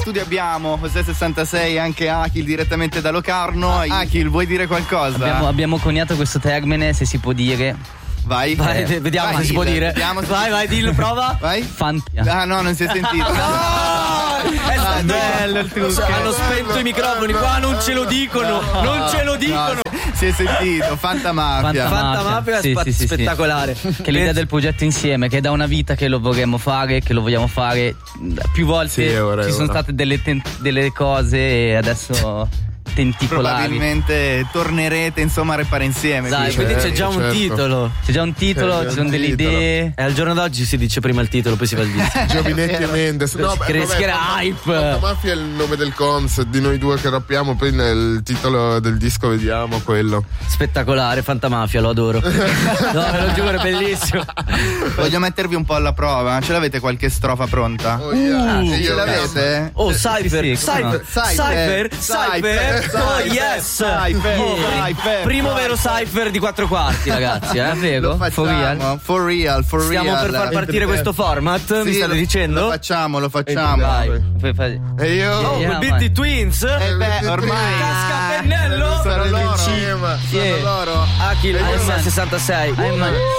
studio abbiamo José 66 e anche Achil direttamente da Locarno. Achil, vuoi dire qualcosa? Abbiamo coniato questo termine, se si può dire. Vai, vediamo se si può dire. Vai, dillo, prova. Vai. Fantia. Ah no, non si è sentito. È bello il trucco. Hanno spento i microfoni, qua non ce lo dicono. Non ce lo dicono. Si è sentito, Fantamafia. Fantamafia è spettacolare. Che l'idea del progetto insieme, che è da una vita che lo vorremmo fare, che lo vogliamo fare più volte. Ci sono state delle cose e adesso tenticolari. Probabilmente tornerete insomma a repare insieme. Dai, quindi c'è già un titolo. C'è già un titolo, ci sono delle idee. E al giorno d'oggi si dice prima il titolo, poi si fa il disco. Giovinetti e Mendes. No, hype. Fantamafia è il nome del concept di noi due che rappiamo. Poi nel titolo del disco vediamo quello. Spettacolare, Fantamafia, lo adoro. No, ve lo giuro, è bellissimo. Voglio mettervi un po' alla prova. Ce l'avete qualche strofa pronta? Ce l'avete? Oh, Cypher. Oh yes, primo vero Cypher di 4 quarti, ragazzi, vero? For real. Stiamo per far partire questo format, mi state dicendo? Lo facciamo. E io Beat Twins. Ormai Casca pennello. Sono loro. Achille 66.